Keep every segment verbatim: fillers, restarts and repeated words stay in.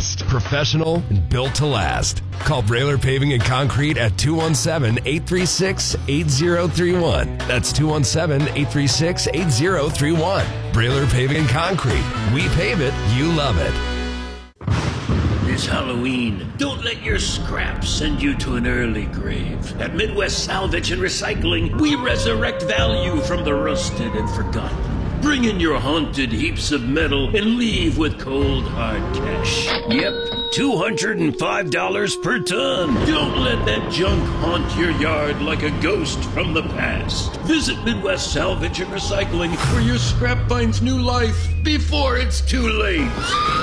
fast, professional, and built to last. Call Brailer Paving and Concrete at two one seven, eight three six, eight zero three one. That's two one seven, eight three six, eight zero three one. Brailer Paving and Concrete. We pave it, you love it. This Halloween, don't let your scraps send you to an early grave. At Midwest Salvage and Recycling, we resurrect value from the rusted and forgotten. Bring in your haunted heaps of metal and leave with cold, hard cash. Yep, two hundred five dollars per ton. Don't let that junk haunt your yard like a ghost from the past. Visit Midwest Salvage and Recycling, where your scrap finds new life before it's too late.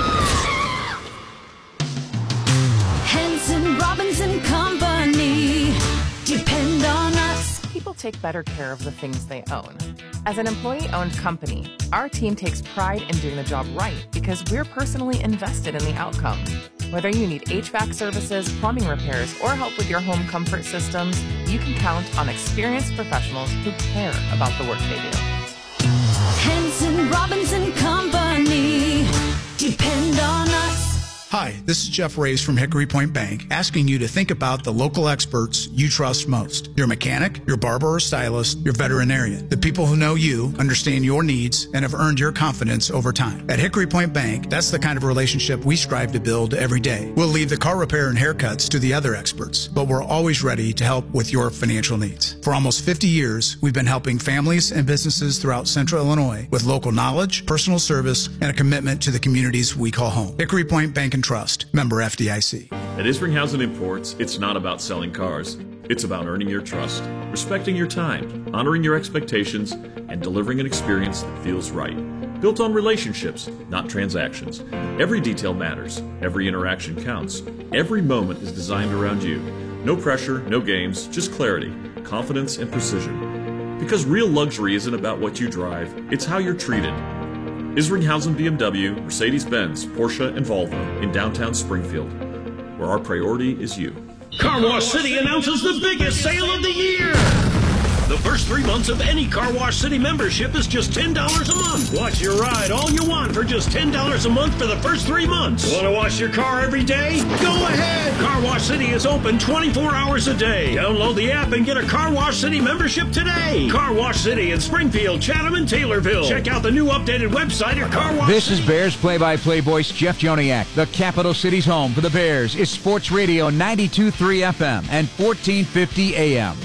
Henson, Robinson Company. Depend on us. People take better care of the things they own. As an employee-owned company, our team takes pride in doing the job right because we're personally invested in the outcome. Whether you need H V A C services, plumbing repairs, or help with your home comfort systems, you can count on experienced professionals who care about the work they do. Henson, Robinson Company. Depend on us. Hi, this is Jeff Reyes from Hickory Point Bank, asking you to think about the local experts you trust most. Your mechanic, your barber or stylist, your veterinarian. The people who know you, understand your needs, and have earned your confidence over time. At Hickory Point Bank, that's the kind of relationship we strive to build every day. We'll leave the car repair and haircuts to the other experts, but we're always ready to help with your financial needs. For almost fifty years, we've been helping families and businesses throughout Central Illinois with local knowledge, personal service, and a commitment to the communities we call home. Hickory Point Bank and Trust, member F D I C. At Isringhausen Imports, it's not about selling cars. It's about earning your trust, respecting your time, honoring your expectations, and delivering an experience that feels right. Built on relationships, not transactions. Every detail matters. Every interaction counts. Every moment is designed around you. No pressure, no games, just clarity, confidence, and precision. Because real luxury isn't about what you drive, it's how you're treated. Isringhausen B M W, Mercedes-Benz, Porsche, and Volvo in downtown Springfield, where our priority is you. Car Wash City announces the biggest sale of the year. The first three months of any Car Wash City membership is just ten dollars a month. Watch your ride all you want for just ten dollars a month for the first three months. Want to wash your car every day? Go ahead. Car Wash City is open twenty-four hours a day. Download the app and get a Car Wash City membership today. Car Wash City in Springfield, Chatham, and Taylorville. Check out the new updated website at Car Wash This City. is Bears play-by-play voice Jeff Joniak. The capital city's home for the Bears is Sports Radio ninety-two point three F M and fourteen fifty A M.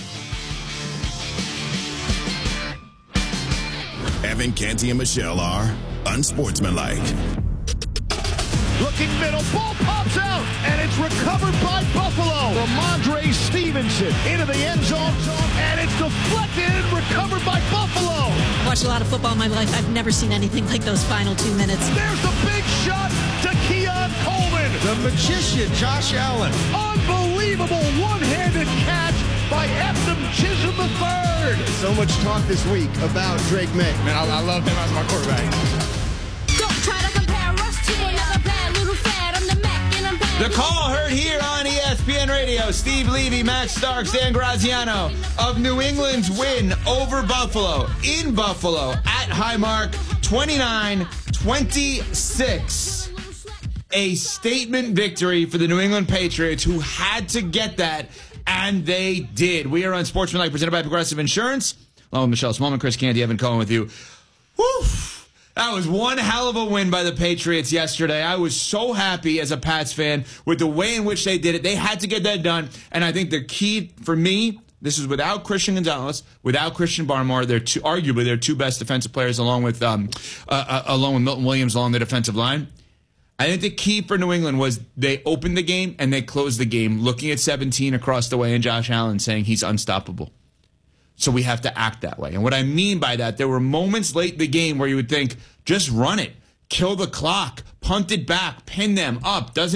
Evan, Canty, and Michelle are unsportsmanlike. Looking middle, ball pops out, and it's recovered by Buffalo. Ramondre Stevenson into the end zone, and it's deflected and recovered by Buffalo. I've watched a lot of football in my life. I've never seen anything like those final two minutes. There's the big shot to Keon Coleman. The magician, Josh Allen. Unbelievable one-handed catch by Ephraim Chisholm the third. So much talk this week about Drake May. Man, I, I love him as my quarterback. Don't try to compare us to another bad little fad. I'm the Mac and I'm bad. The call heard here on E S P N Radio. Steve Levy, Max Starks, Dan Graziano of New England's win over Buffalo in Buffalo at Highmark, twenty-nine twenty-six. A statement victory for the New England Patriots, who had to get that, and they did. We are on Sportsmanlike, presented by Progressive Insurance. Along with Michelle Smallman, Chris Canty, Evan Cohen with you. Whew. That was one hell of a win by the Patriots yesterday. I was so happy as a Pats fan with the way in which they did it. They had to get that done, and I think the key for me, this is without Christian Gonzalez, without Christian Barmore. They're two, arguably their two best defensive players, along with um, uh, uh, along with Milton Williams along the defensive line. I think the key for New England was they opened the game and they closed the game, looking at seventeen across the way and Josh Allen saying he's unstoppable. So we have to act that way. And what I mean by that, there were moments late in the game where you would think, just run it, kill the clock, punt it back, pin them up, doesn't matter.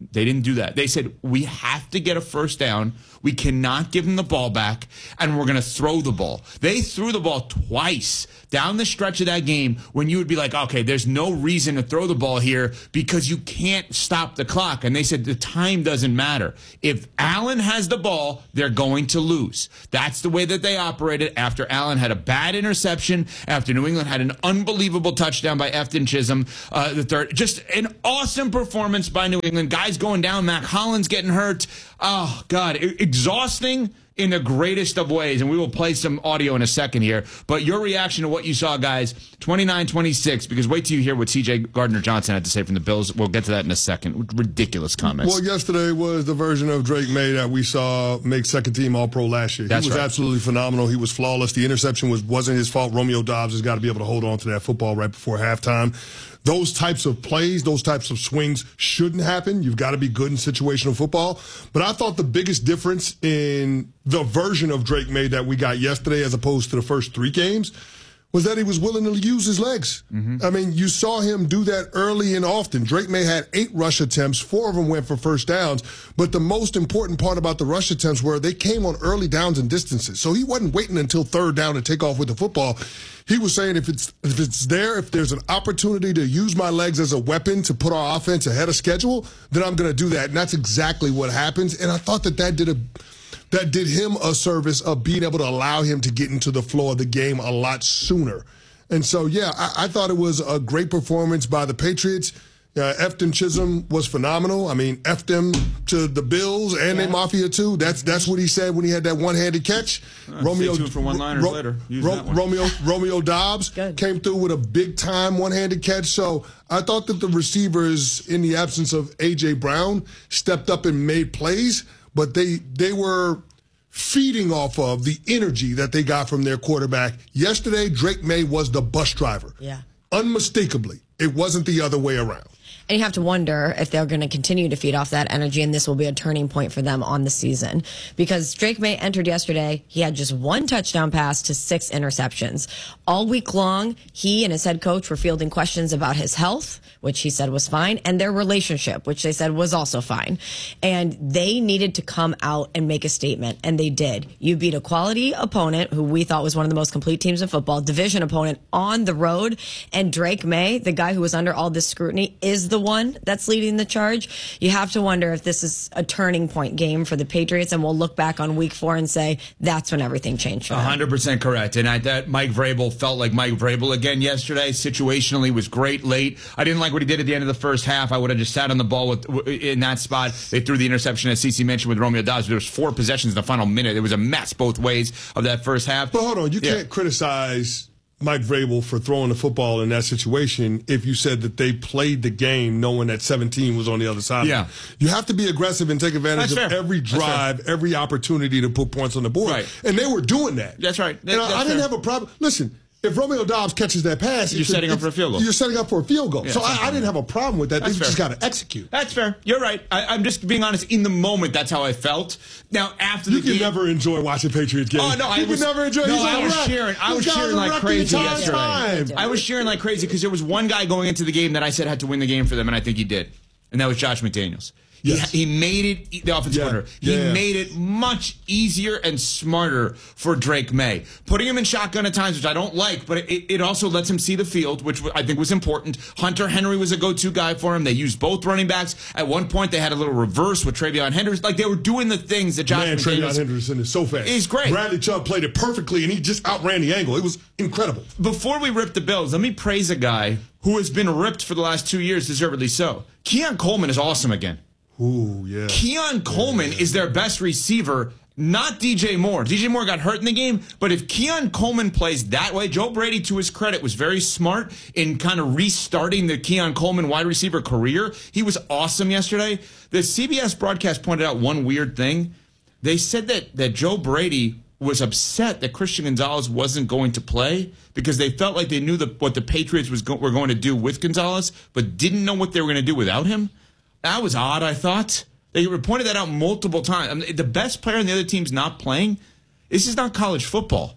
They didn't do that. They said, we have to get a first down. We cannot give them the ball back, and we're going to throw the ball. They threw the ball twice down the stretch of that game when you would be like, okay, there's no reason to throw the ball here because you can't stop the clock. And they said the time doesn't matter. If Allen has the ball, they're going to lose. That's the way that they operated after Allen had a bad interception, after New England had an unbelievable touchdown by Efton Chisholm, uh, the third. Just an awesome performance by New England. Guys going down, Mac Hollins getting hurt. Oh, God, exhausting in the greatest of ways, and we will play some audio in a second here. But your reaction to what you saw, guys, twenty-nine twenty-six, because wait till you hear what C J Gardner-Johnson had to say from the Bills. We'll get to that in a second. Ridiculous comments. Well, yesterday was the version of Drake May that we saw make second-team All-Pro last year. That's he was right. absolutely phenomenal. He was flawless. The interception was, wasn't his fault. Romeo Doubs has got to be able to hold on to that football right before halftime. Those types of plays, those types of swings shouldn't happen. You've got to be good in situational football. But I thought the biggest difference in the version of Drake May that we got yesterday as opposed to the first three games was that he was willing to use his legs. Mm-hmm. I mean, you saw him do that early and often. Drake May had eight rush attempts. Four of them went for first downs. But the most important part about the rush attempts were they came on early downs and distances. So he wasn't waiting until third down to take off with the football. He was saying if it's if it's there, if there's an opportunity to use my legs as a weapon to put our offense ahead of schedule, then I'm going to do that. And that's exactly what happens. And I thought that that did a that did him a service of being able to allow him to get into the flow of the game a lot sooner. And so, yeah, I, I thought it was a great performance by the Patriots. Uh, Efton Chisholm was phenomenal. I mean, F them to the Bills and yeah. they Mafia too. That's that's what he said when he had that one-handed catch. Uh, Romeo stay tuned for one-liners Ro- later. Use Ro- that one. Romeo Romeo Doubs came through with a big-time one-handed catch. So I thought that the receivers, in the absence of A J. Brown, stepped up and made plays, but they they were feeding off of the energy that they got from their quarterback. Yesterday, Drake May was the bus driver. Yeah. Unmistakably. It wasn't the other way around. And you have to wonder if they're going to continue to feed off that energy, and this will be a turning point for them on the season. Because Drake May entered yesterday, he had just one touchdown pass to six interceptions. All week long, he and his head coach were fielding questions about his health, which he said was fine, and their relationship, which they said was also fine. And they needed to come out and make a statement, and they did. You beat a quality opponent, who we thought was one of the most complete teams in football, division opponent on the road, and Drake May, the guy who was under all this scrutiny, is the one that's leading the charge. You have to wonder if this is a turning point game for the Patriots, and we'll look back on week four and say that's when everything changed for them. one hundred percent correct. And I thought Mike Vrabel felt like Mike Vrabel again yesterday. Situationally was great late. I didn't like what he did at the end of the first half. I would have just sat on the ball with in that spot. They threw the interception, as CeCe mentioned, with Romeo Doubs. There was four possessions in the final minute. It was a mess both ways of that first half. But hold on, you yeah. can't criticize Mike Vrabel for throwing the football in that situation if you said that they played the game knowing that seventeen was on the other side. Yeah. You have to be aggressive and take advantage That's of fair. every drive, every opportunity to put points on the board. Right. And they were doing that. That's right. That, and I, that's I didn't fair. have a problem. Listen, if Romeo Doubs catches that pass, You're it's setting a, up for a field goal. You're setting up for a field goal. Yeah, so I, I didn't have a problem with that. They just got to execute. That's fair. You're right. I, I'm just being honest. In the moment, that's how I felt. Now, after the you game, can never enjoy watching Patriots games. Oh no, I you was can never enjoy. No, He's I a was wreck. cheering. I was This guy's cheering a like wreck crazy the entire yesterday. time. I was cheering like crazy because there was one guy going into the game that I said had to win the game for them, and I think he did, and that was Josh McDaniels. Yes. He, he made it, the offensive Yeah. coordinator, he Yeah. made it much easier and smarter for Drake May. Putting him in shotgun at times, which I don't like, but it, it also lets him see the field, which I think was important. Hunter Henry was a go-to guy for him. They used both running backs. At one point, they had a little reverse with Travion Henderson. Like, they were doing the things that Josh Man, McDaniels... Travion Henderson is so fast. He's great. Bradley Chubb played it perfectly, and he just outran the angle. It was incredible. Before we rip the Bills, let me praise a guy who has been ripped for the last two years, deservedly so. Keon Coleman is awesome again. Ooh, yeah. Keon Coleman yeah, yeah. is their best receiver, not D J Moore. D J Moore got hurt in the game, but if Keon Coleman plays that way, Joe Brady, to his credit, was very smart in kind of restarting the Keon Coleman wide receiver career. He was awesome yesterday. The C B S broadcast pointed out one weird thing. They said that, that Joe Brady was upset that Christian Gonzalez wasn't going to play because they felt like they knew the, what the Patriots was go, were going to do with Gonzalez, but didn't know what they were going to do without him. That was odd, I thought. They pointed that out multiple times. I mean, the best player on the other team's not playing. This is not college football.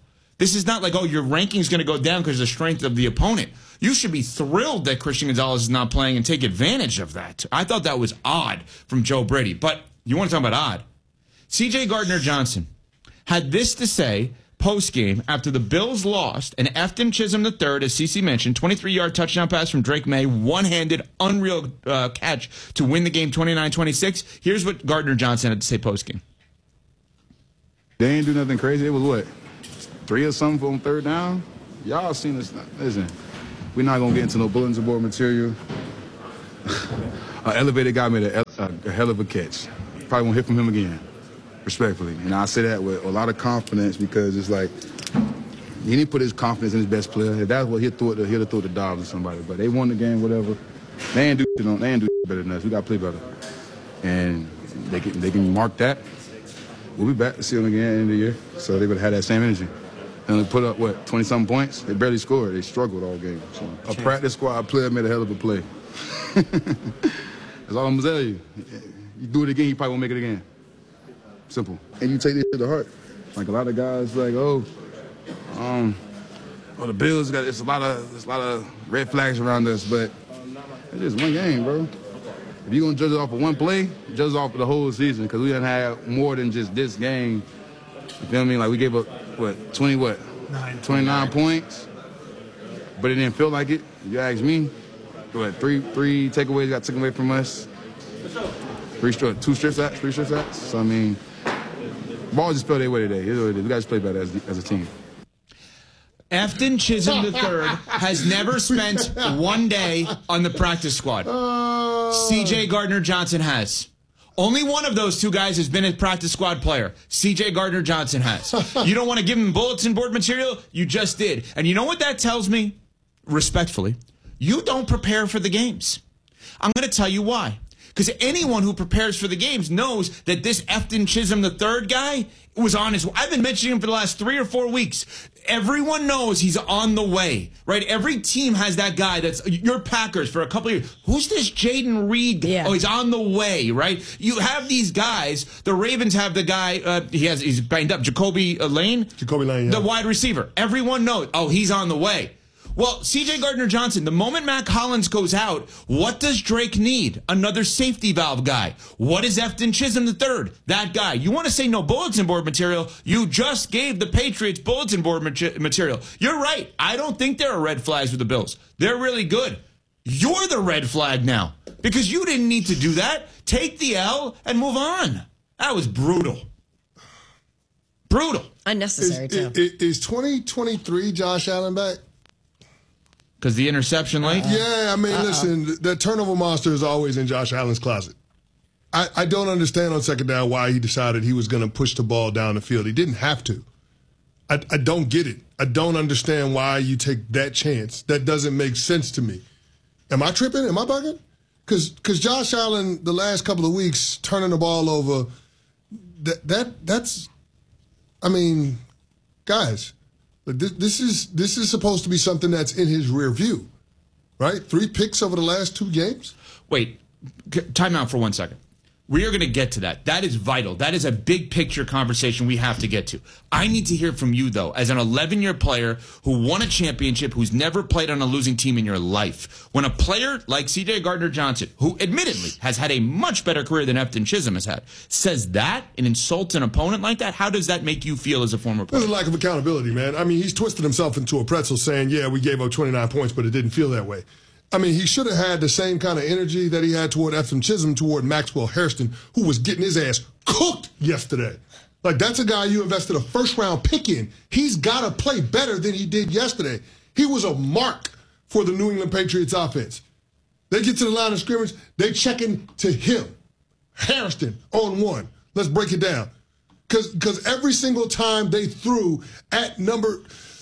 This is not like, oh, your ranking's going to go down because of the strength of the opponent. You should be thrilled that Christian Gonzalez is not playing and take advantage of that. I thought that was odd from Joe Brady. But you want to talk about odd? C J Gardner-Johnson had this to say post-game after the Bills lost, and Efton Chisholm the third, as CeCe mentioned, twenty-three-yard touchdown pass from Drake May, one-handed, unreal uh, catch to win the game twenty-nine twenty-six. Here's what Gardner-Johnson had to say post-game. They ain't do nothing crazy. It was what? Three or something on third down? Y'all seen this. Listen, we're not going to get into no bulletin board material. An elevator guy made a, a, a hell of a catch. Probably won't hear from him again, respectfully. And I say that with a lot of confidence because it's like he didn't put his confidence in his best player. If that's what he'll throw it, he'll have throw the Dobbs or somebody. But they won the game, whatever. They ain't do shit on, they ain't do shit better than us. We got to play better. And they can, they can mark that. We'll be back to see them again at the end of the year. So they would have that same energy. And they put up, what, twenty-something points? They barely scored. They struggled all game. So a practice squad player made a hell of a play. That's all I'm going to tell you. You do it again, you probably won't make it again. Simple. And you take this to the heart. Like a lot of guys like, oh, um, oh, the Bills got, it's a lot of, there's a lot of red flags around us, but it's just one game, bro. If you're going to judge it off of one play, judge it off of the whole season, because we done had more than just this game. You feel me? Like, we gave up, what, twenty, what? Nine. twenty-nine points, but it didn't feel like it. You ask me, what, three three takeaways got taken away from us. Three strip, two strip sacks, three strip sacks. So, I mean, ball just fell their way today. Here's what it is. We got to play better as, as a team. Efton Chisholm the third has never spent one day on the practice squad. C J Gardner-Johnson has. Only one of those two guys has been a practice squad player. C J Gardner-Johnson has. You don't want to give him bulletin board material? You just did. And you know what that tells me? Respectfully, you don't prepare for the games. I'm going to tell you why. Because anyone who prepares for the games knows that this Efton Chisholm the third guy was on his way. I've been mentioning him for the last three or four weeks. Everyone knows he's on the way, right? Every team has that guy that's your Packers for a couple of years. Who's this Jaden Reed guy? Yeah. Oh, he's on the way, right? You have these guys. The Ravens have the guy, uh, he has, he's banged up, Jacoby Lane. Jacoby Lane, yeah. The wide receiver. Everyone knows, oh, he's on the way. Well, C J Gardner-Johnson, the moment Mac Hollins goes out, what does Drake need? Another safety valve guy. What is Efton Chisholm the third? That guy. You want to say no bulletin board material? You just gave the Patriots bulletin board material. You're right. I don't think there are red flags with the Bills. They're really good. You're the red flag now because you didn't need to do that. Take the L and move on. That was brutal. Brutal. Unnecessary, is, too. Is, is twenty twenty-three Josh Allen back? Because the interception late? Uh-uh. Yeah, I mean, Uh-oh. listen, the turnover monster is always in Josh Allen's closet. I, I don't understand on second down why he decided he was going to push the ball down the field. He didn't have to. I, I don't get it. I don't understand why you take that chance. That doesn't make sense to me. Am I tripping? Am I bugging? Because because Josh Allen, the last couple of weeks, turning the ball over, that that that's, I mean, guys, This, this is this is supposed to be something that's in his rear view, right? Three picks over the last two games. Wait, time out for one second. We are going to get to that. That is vital. That is a big picture conversation we have to get to. I need to hear from you, though, as an eleven-year player who won a championship, who's never played on a losing team in your life. When a player like C J Gardner-Johnson, who admittedly has had a much better career than Efton Chisholm has had, says that and insults an opponent like that, how does that make you feel as a former player? There's a lack of accountability, man. I mean, he's twisted himself into a pretzel saying, yeah, we gave up twenty-nine points, but it didn't feel that way. I mean, he should have had the same kind of energy that he had toward Efton Chisholm, toward Maxwell Hairston, who was getting his ass cooked yesterday. Like, that's a guy you invested a first-round pick in. He's got to play better than he did yesterday. He was a mark for the New England Patriots offense. They get to the line of scrimmage, they checking to him. Hairston on one. Let's break it down. Because every single time they threw at number...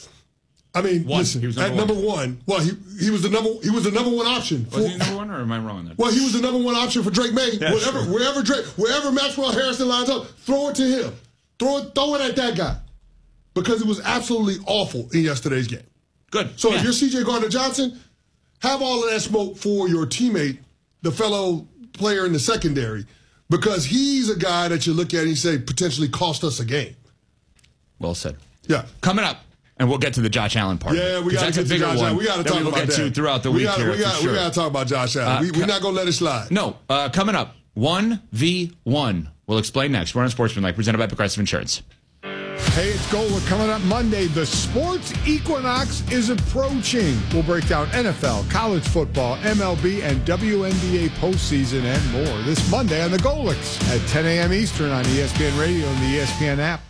I mean, one. listen, number at number one. one, well, he he was the number he was the number one option. Was for, he number one, or am I wrong on that? Well, he was the number one option for Drake May. Yeah, wherever sure. wherever Drake wherever Maxwell Hairston lines up, throw it to him. Throw it throw it at that guy. Because it was absolutely awful in yesterday's game. Good. So yeah. if you're C J Gardner-Johnson, have all of that smoke for your teammate, the fellow player in the secondary, because he's a guy that you look at and you say potentially cost us a game. Well said. Yeah. Coming up. And we'll get to the Josh Allen part. Yeah, we got to get to Josh Allen. We got to talk we'll about get that. to throughout the we week gotta, here. We got sure. we got to talk about Josh Allen. Uh, we, we're not going to let it slide. No. Uh, coming up, one v one. We'll explain next. We're on Sportsmanlike, presented by Progressive Insurance. Hey, it's Gola coming up Monday. The sports equinox is approaching. We'll break down N F L, college football, M L B, and W N B A postseason and more this Monday on the Golix at ten a.m. Eastern on E S P N Radio and the E S P N app.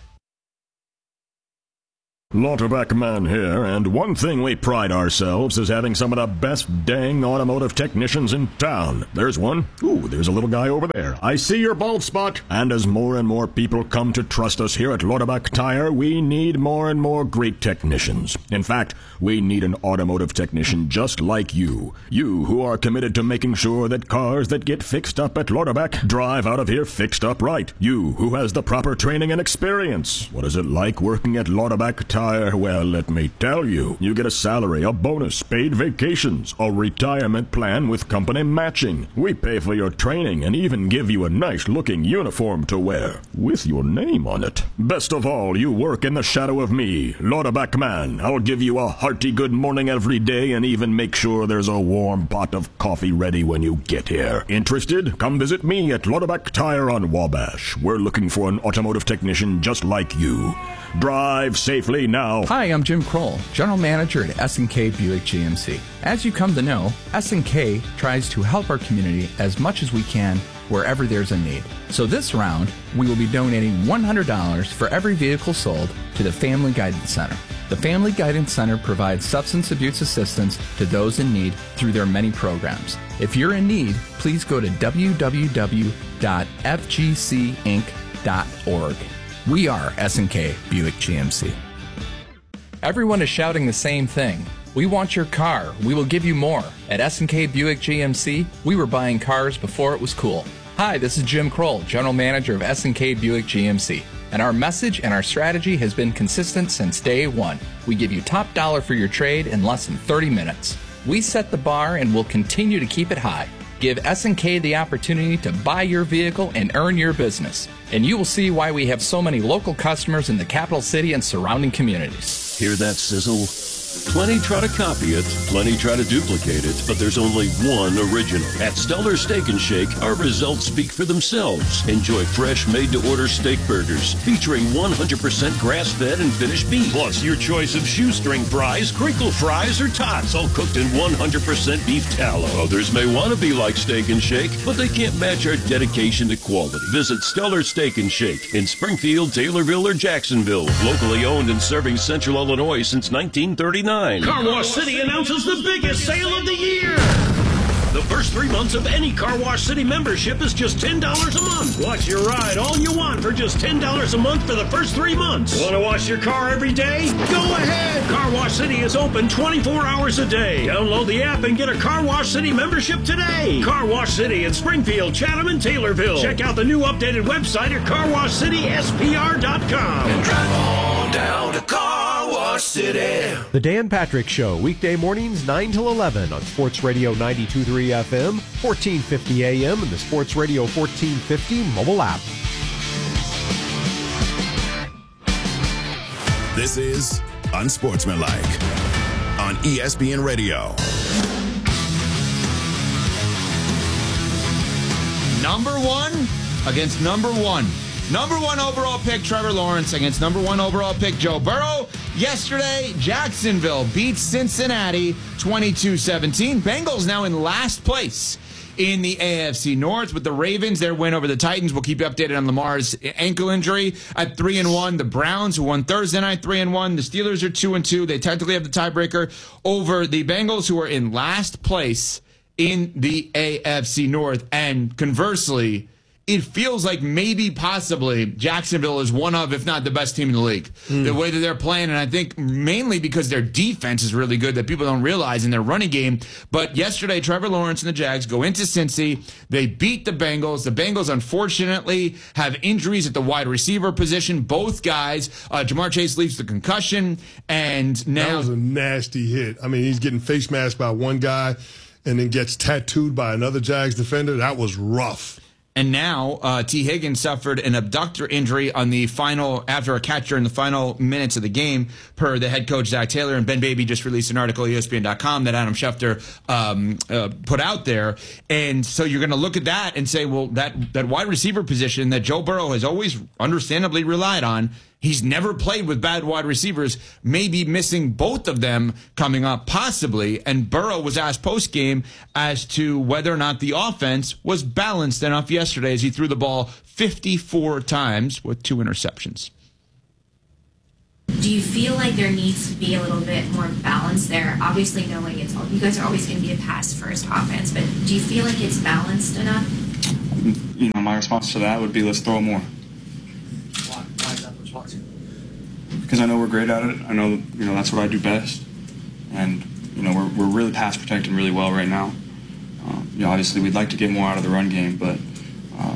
Lauterbach Man here, and one thing we pride ourselves is having some of the best dang automotive technicians in town. There's one. Ooh, there's a little guy over there. I see your bald spot. And as more and more people come to trust us here at Lauterbach Tire, we need more and more great technicians. In fact, we need an automotive technician just like you. You who are committed to making sure that cars that get fixed up at Lauterbach drive out of here fixed up right. You who has the proper training and experience. What is it like working at Lauterbach Tire? Well, let me tell you. You get a salary, a bonus, paid vacations, a retirement plan with company matching. We pay for your training and even give you a nice-looking uniform to wear with your name on it. Best of all, you work in the shadow of me, Lauterbach Man. I'll give you a hearty good morning every day and even make sure there's a warm pot of coffee ready when you get here. Interested? Come visit me at Lauterbach Tire on Wabash. We're looking for an automotive technician just like you. Drive safely now. Hi, I'm Jim Kroll, General Manager at S and K Buick G M C. As you come to know, S and K tries to help our community as much as we can wherever there's a need. So this round, we will be donating one hundred dollars for every vehicle sold to the Family Guidance Center. The Family Guidance Center provides substance abuse assistance to those in need through their many programs. If you're in need, please go to w w w dot f g c inc dot org. We are S and K Buick G M C. Everyone is shouting the same thing. We want your car. We will give you more. At S and K Buick G M C, we were buying cars before it was cool. Hi, this is Jim Kroll, General Manager of S and K Buick G M C. And our message and our strategy has been consistent since day one. We give you top dollar for your trade in less than thirty minutes. We set the bar and will continue to keep it high. Give S and K the opportunity to buy your vehicle and earn your business. And you will see why we have so many local customers in the capital city and surrounding communities. Hear that sizzle? Plenty try to copy it, plenty try to duplicate it, but there's only one original. At Stellar Steak and Shake, our results speak for themselves. Enjoy fresh, made-to-order steak burgers featuring one hundred percent grass-fed and finished beef. Plus, your choice of shoestring fries, crinkle fries, or tots, all cooked in one hundred percent beef tallow. Others may want to be like Steak and Shake, but they can't match our dedication to quality. Visit Stellar Steak and Shake in Springfield, Taylorville, or Jacksonville. Locally owned and serving Central Illinois since nineteen thirty-nine. Car Wash City announces the biggest sale of the year. The first three months of any Car Wash City membership is just ten dollars a month. Watch your ride all you want for just ten dollars a month for the first three months. Want to wash your car every day? Go ahead. Car Wash City is open twenty-four hours a day. Download the app and get a Car Wash City membership today. Car Wash City in Springfield, Chatham, and Taylorville. Check out the new updated website at car wash city s p r dot com. And drive on down to Car Wash City. The Dan Patrick Show, weekday mornings nine till eleven on Sports Radio ninety-two point three F M, fourteen fifty A M, and the Sports Radio fourteen fifty mobile app. This is Unsportsmanlike on E S P N Radio. Number one against number one. Number one overall pick, Trevor Lawrence, against number one overall pick, Joe Burrow. Yesterday, Jacksonville beats Cincinnati twenty-two seventeen. Bengals now in last place in the A F C North with the Ravens. Their win over the Titans. We'll keep you updated on Lamar's ankle injury at three and one. The Browns, who won Thursday night, three and one. The Steelers are two and two. They technically have the tiebreaker over the Bengals, who are in last place in the A F C North. And conversely, it feels like maybe possibly Jacksonville is one of, if not the best team in the league. Mm. The way that they're playing, and I think mainly because their defense is really good that people don't realize in their running game. But yesterday, Trevor Lawrence and the Jags go into Cincy. They beat the Bengals. The Bengals, unfortunately, have injuries at the wide receiver position. Both guys, uh, Jamar Chase leaves the concussion, and now... That was a nasty hit. I mean, he's getting face masked by one guy and then gets tattooed by another Jags defender. That was rough. And now uh, T. Higgins suffered an abductor injury on the final, after a catch during the final minutes of the game, per the head coach, Zach Taylor. And Ben Baby just released an article at E S P N dot com that Adam Schefter um, uh, put out there. And so you're going to look at that and say, well, that, that wide receiver position that Joe Burrow has always understandably relied on, he's never played with bad wide receivers, maybe missing both of them coming up, possibly. And Burrow was asked post-game as to whether or not the offense was balanced enough yesterday as he threw the ball fifty-four times with two interceptions. Do you feel like there needs to be a little bit more balance there? Obviously, knowing it's all, you guys are always going to be a pass-first offense, but do you feel like it's balanced enough? You know, my response to that would be let's throw more. Because I know we're great at it. I know, you know, that's what I do best. And, you know, we're, we're really pass protecting really well right now. Um, you know, obviously we'd like to get more out of the run game, but, uh,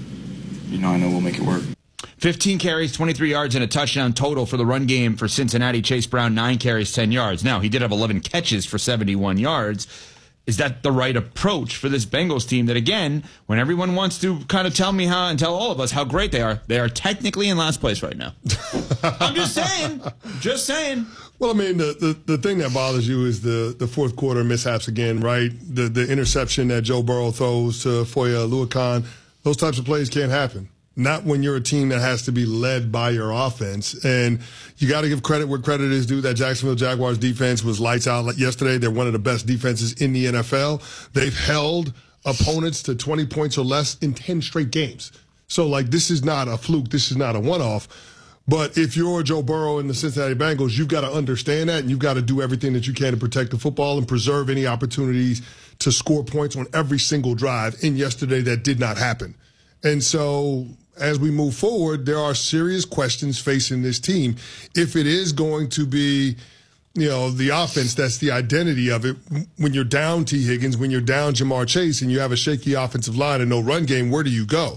you know, I know we'll make it work. fifteen carries, twenty-three yards, and a touchdown total for the run game for Cincinnati. Chase Brown, nine carries, ten yards. Now, he did have eleven catches for seventy-one yards. Is that the right approach for this Bengals team that, again, when everyone wants to kind of tell me how and tell all of us how great they are, they are technically in last place right now? I'm just saying. Just saying. Well, I mean, the, the, the thing that bothers you is the, the fourth quarter mishaps again, right? The the interception that Joe Burrow throws to Foye Oluokun, those types of plays can't happen. Not when you're a team that has to be led by your offense. And you got to give credit where credit is due. That Jacksonville Jaguars defense was lights out yesterday. They're one of the best defenses in the N F L. They've held opponents to twenty points or less in ten straight games. So, like, this is not a fluke. This is not a one-off. But if you're Joe Burrow and the Cincinnati Bengals, you've got to understand that, and you've got to do everything that you can to protect the football and preserve any opportunities to score points on every single drive. And yesterday, that did not happen. And so, as we move forward, there are serious questions facing this team. If it is going to be, you know, the offense, that's the identity of it. When you're down T. Higgins, when you're down Jamar Chase, and you have a shaky offensive line and no run game, where do you go?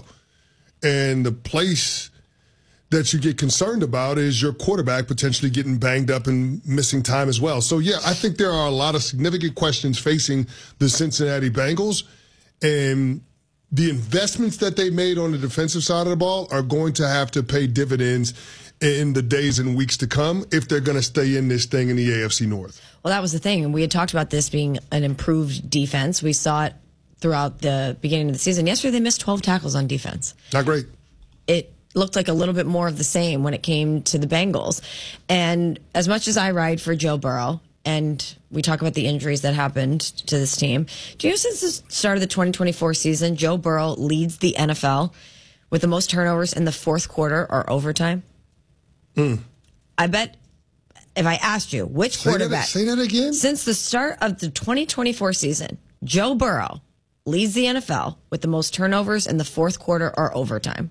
And the place that you get concerned about is your quarterback potentially getting banged up and missing time as well. So, yeah, I think there are a lot of significant questions facing the Cincinnati Bengals. And the investments that they made on the defensive side of the ball are going to have to pay dividends in the days and weeks to come if they're going to stay in this thing in the A F C North. Well, that was the thing. And we had talked about this being an improved defense. We saw it throughout the beginning of the season. Yesterday, they missed twelve tackles on defense. Not great. It looked like a little bit more of the same when it came to the Bengals. And as much as I ride for Joe Burrow, and we talk about the injuries that happened to this team, do you know since the start of the twenty twenty-four season, Joe Burrow leads the N F L with the most turnovers in the fourth quarter or overtime? Mm. I bet if I asked you which say quarterback. That, say that again? Since the start of the twenty twenty-four season, Joe Burrow leads the N F L with the most turnovers in the fourth quarter or overtime.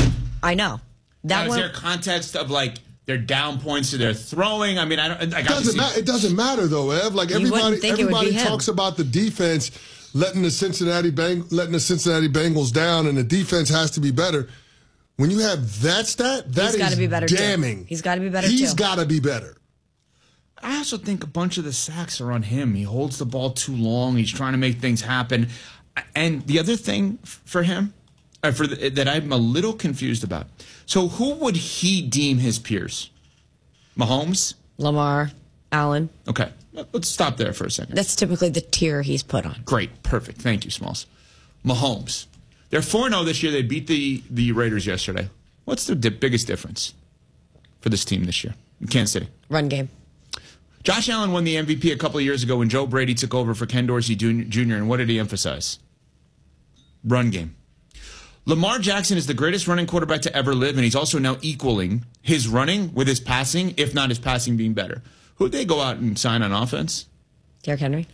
I know. That now, one, is there context of, like, they're down points to their throwing? I mean, I don't. I it, doesn't ma- it doesn't matter, though, Ev. Like, everybody everybody talks about the defense letting the Cincinnati Bang- letting the Cincinnati Bengals down, and the defense has to be better. When you have that stat, that He's is be better damning. Too. He's got to be better, He's too. got to be better. I also think a bunch of the sacks are on him. He holds the ball too long. He's trying to make things happen. And the other thing for him, uh, for the, that I'm a little confused about. So who would he deem his peers? Mahomes? Lamar, Allen. Okay. Let's stop there for a second. That's typically the tier he's put on. Great. Perfect. Thank you, Smalls. Mahomes. They're four and oh this year. They beat the, the Raiders yesterday. What's the di- biggest difference for this team this year in Kansas City? Run game. Josh Allen won the M V P a couple of years ago when Joe Brady took over for Ken Dorsey Junior And what did he emphasize? Run game. Lamar Jackson is the greatest running quarterback to ever live, and he's also now equaling his running with his passing, if not his passing being better. Who'd they go out and sign on offense? Derrick Henry.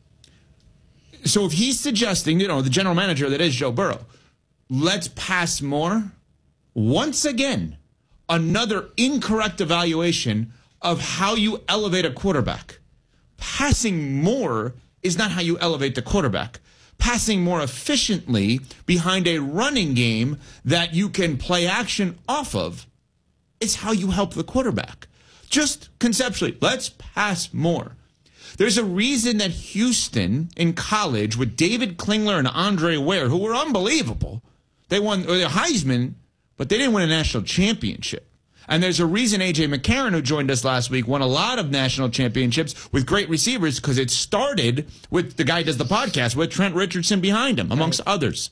So if he's suggesting, you know, the general manager that is Joe Burrow, let's pass more, once again, another incorrect evaluation of how you elevate a quarterback. Passing more is not how you elevate the quarterback. Passing more efficiently behind a running game that you can play action off of is how you help the quarterback. Just conceptually, let's pass more. There's a reason that Houston in college with David Klingler and Andre Ware, who were unbelievable, They won the Heisman, but they didn't win a national championship. And there's a reason A J McCarron, who joined us last week, won a lot of national championships with great receivers because it started with the guy who does the podcast with Trent Richardson behind him, amongst right. others.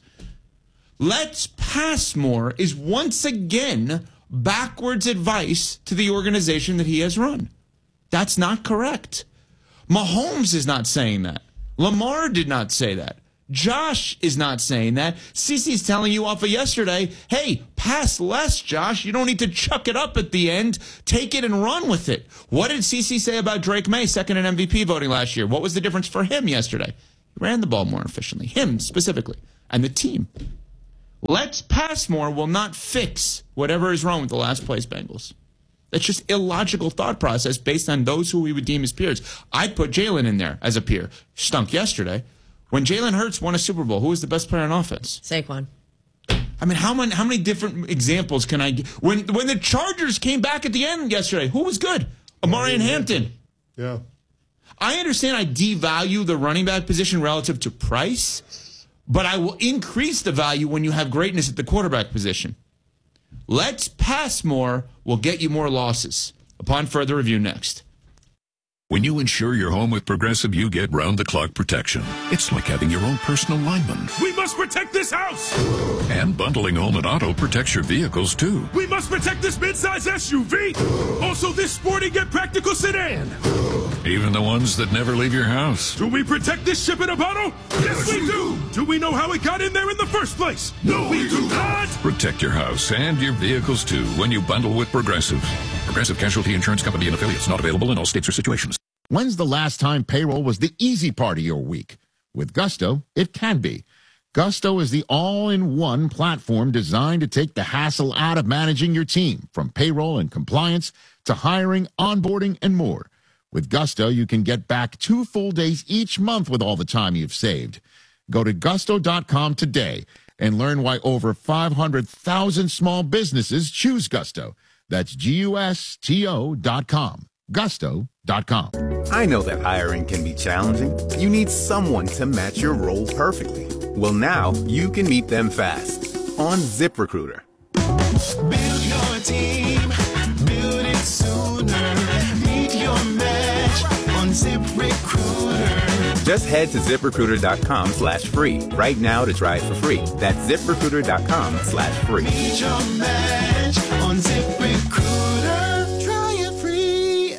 Let's pass more is once again backwards advice to the organization that he has run. That's not correct. Mahomes is not saying that. Lamar did not say that. Josh is not saying that. Cece's telling you off of yesterday, hey, pass less, Josh. You don't need to chuck it up at the end. Take it and run with it. What did Cece say about Drake May, second in M V P voting last year? What was the difference for him yesterday? He ran the ball more efficiently. Him specifically. And the team. Let's pass more will not fix whatever is wrong with the last place Bengals. That's just illogical thought process based on those who we would deem as peers. I'd put Jalen in there as a peer. Stunk yesterday. When Jalen Hurts won a Super Bowl, who was the best player on offense? Saquon. I mean, how many how many different examples can I give? When when the Chargers came back at the end yesterday, who was good? Amari and Hampton. Yeah. I understand I devalue the running back position relative to price, but I will increase the value when you have greatness at the quarterback position. Let's pass more will get you more losses. Upon further review next. When you insure your home with Progressive, you get round-the-clock protection. It's like having your own personal lineman. We must protect this house! And bundling home and auto protects your vehicles, too. We must protect this midsize S U V! Also this sporty yet practical sedan! Even the ones that never leave your house. Do we protect this ship in a bottle? Yes, we do! Do we know how it got in there in the first place? No, we do not! Protect your house and your vehicles, too, when you bundle with Progressive. Progressive Casualty Insurance Company and affiliates. Not available in all states or situations. When's the last time payroll was the easy part of your week? With Gusto, it can be. Gusto is the all-in-one platform designed to take the hassle out of managing your team, from payroll and compliance to hiring, onboarding, and more. With Gusto, you can get back two full days each month with all the time you've saved. Go to gusto dot com today and learn why over five hundred thousand small businesses choose Gusto. That's G U S T O dot com. gusto dot com. I know that hiring can be challenging. You need someone to match your role perfectly. Well, now you can meet them fast on ZipRecruiter. Build your team, build it sooner. Meet your match on ZipRecruiter. Just head to ZipRecruiter.com slash free right now to try it for free. That's ZipRecruiter.com slash free. Meet your match on ZipRecruiter. Try it free.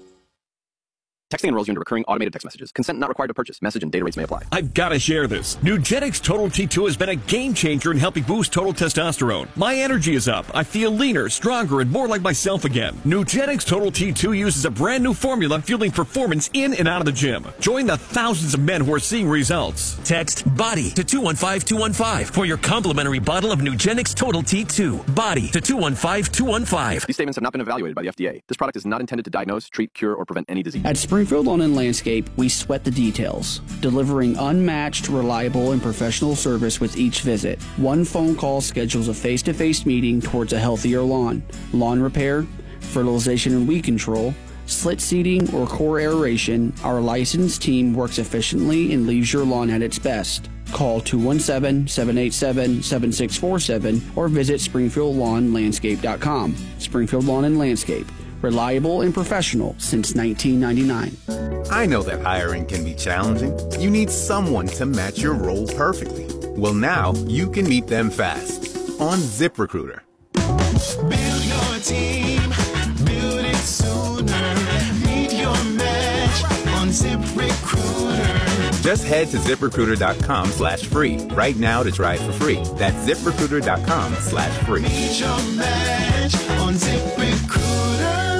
Texting enrolls you into recurring automated text messages. Consent not required to purchase. Message and data rates may apply. I've got to share this. Nugenix Total T two has been a game changer in helping boost total testosterone. My energy is up. I feel leaner, stronger, and more like myself again. Nugenix Total T two uses a brand new formula fueling performance in and out of the gym. Join the thousands of men who are seeing results. Text BODY to two one five two one five for your complimentary bottle of Nugenix Total T two. BODY to two one five two one five. These statements have not been evaluated by the F D A. This product is not intended to diagnose, treat, cure, or prevent any disease. At Springfield Lawn and Landscape, we sweat the details, delivering unmatched, reliable, and professional service with each visit. One phone call schedules a face-to-face meeting towards a healthier lawn. Lawn repair, fertilization and weed control, slit seeding, or core aeration, our licensed team works efficiently and leaves your lawn at its best. Call two one seven, seven eight seven, seven six four seven or visit springfield lawn landscape dot com. Springfield Lawn and Landscape. Reliable and professional since nineteen ninety-nine. I know that hiring can be challenging. You need someone to match your role perfectly. Well, now you can meet them fast on ZipRecruiter. Build your team, build it sooner. Meet your match on ZipRecruiter. Just head to ZipRecruiter.com slash free right now to try it for free. That's ZipRecruiter.com slash free. Meet your match on ZipRecruiter.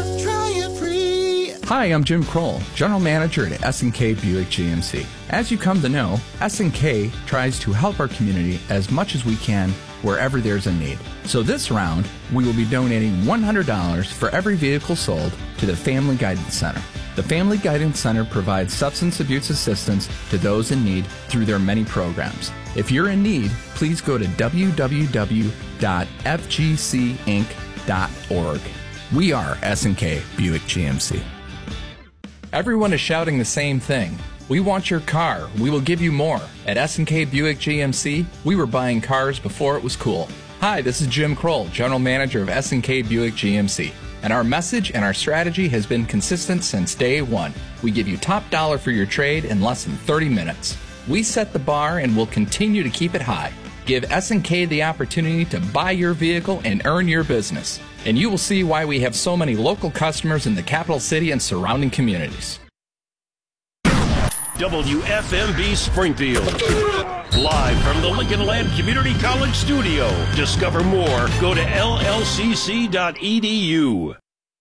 Hi, I'm Jim Kroll, General Manager at S and K Buick G M C. As you come to know, S and K tries to help our community as much as we can wherever there's a need. So this round, we will be donating one hundred dollars for every vehicle sold to the Family Guidance Center. The Family Guidance Center provides substance abuse assistance to those in need through their many programs. If you're in need, please go to w w w dot f g c inc dot org. We are S and K Buick G M C. Everyone is shouting the same thing. We want your car. We will give you more. At S and K Buick G M C, we were buying cars before it was cool. Hi, this is Jim Kroll, General Manager of S and K Buick G M C. And our message and our strategy has been consistent since day one. We give you top dollar for your trade in less than thirty minutes. We set the bar and will continue to keep it high. Give S and K the opportunity to buy your vehicle and earn your business. And you will see why we have so many local customers in the capital city and surrounding communities. W F M B Springfield. Live from the Lincoln Land Community College studio. Discover more. Go to L L C C dot E D U.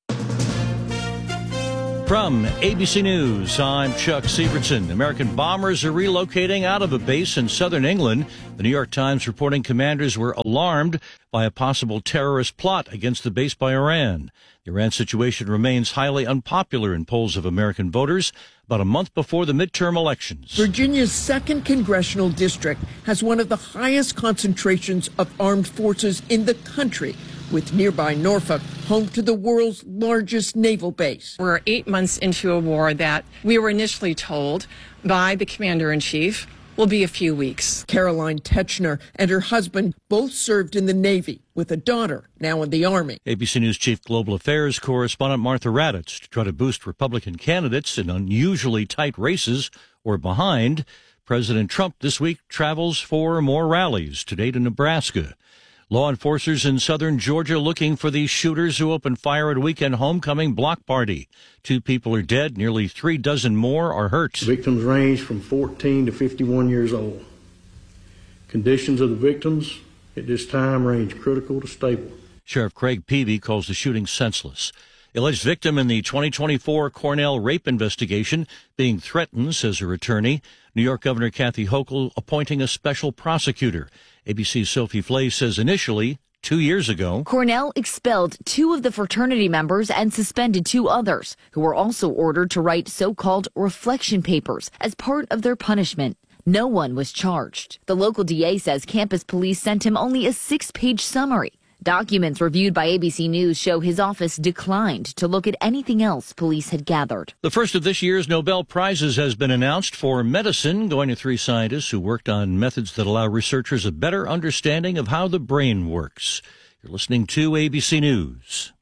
From A B C News, I'm Chuck Sievertson. American bombers are relocating out of a base in southern England. The New York Times reporting commanders were alarmed by a possible terrorist plot against the base by Iran. The Iran situation remains highly unpopular in polls of American voters about a month before the midterm elections. Virginia's second congressional district has one of the highest concentrations of armed forces in the country, with nearby Norfolk home to the world's largest naval base. We're eight months into a war that we were initially told by the commander-in-chief will be a few weeks. Caroline Techner and her husband both served in the Navy, with a daughter now in the Army. A B C News Chief Global Affairs correspondent Martha Raddatz to try to boost Republican candidates in unusually tight races or behind. President Trump this week travels for more rallies, today to Nebraska. Law enforcers in southern Georgia looking for the shooters who opened fire at a weekend homecoming block party. Two people are dead, nearly three dozen more are hurt. Victims range from fourteen to fifty-one years old. Conditions of the victims at this time range critical to stable. Sheriff Craig Peavy calls the shooting senseless. Alleged victim in the twenty twenty-four Cornell rape investigation being threatened, says her attorney. New York Governor Kathy Hochul appointing a special prosecutor. A B C's Sophie Flay says initially, two years ago, Cornell expelled two of the fraternity members and suspended two others, who were also ordered to write so-called reflection papers as part of their punishment. No one was charged. The local D A says campus police sent him only a six-page summary. Documents reviewed by A B C News show his office declined to look at anything else police had gathered. The first of this year's Nobel Prizes has been announced for medicine, going to three scientists who worked on methods that allow researchers a better understanding of how the brain works. You're listening to A B C News.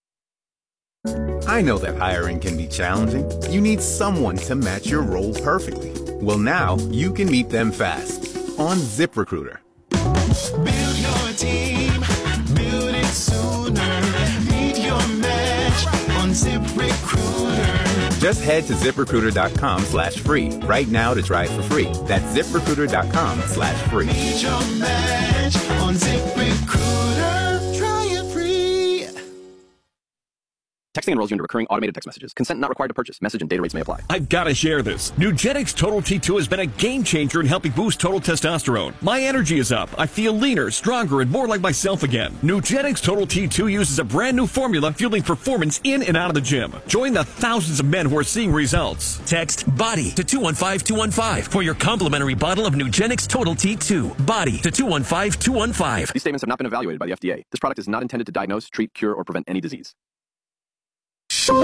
I know that hiring can be challenging. You need someone to match your role perfectly. Well, now you can meet them fast on ZipRecruiter. Build your team. Build it sooner. Meet your match on ZipRecruiter. Just head to ZipRecruiter.com slash free right now to try it for free. That's ZipRecruiter.com slash free. Meet your match on ZipRecruiter. Try it free. Texting enrolls you into recurring automated text messages. Consent not required to purchase. Message and data rates may apply. I've got to share this. Nugenix Total T two has been a game changer in helping boost total testosterone. My energy is up. I feel leaner, stronger, and more like myself again. Nugenix Total T two uses a brand new formula fueling performance in and out of the gym. Join the thousands of men who are seeing results. Text BODY to two one five two one five for your complimentary bottle of Nugenix Total T two. BODY to two one five two one five. These statements have not been evaluated by the F D A. This product is not intended to diagnose, treat, cure, or prevent any disease. From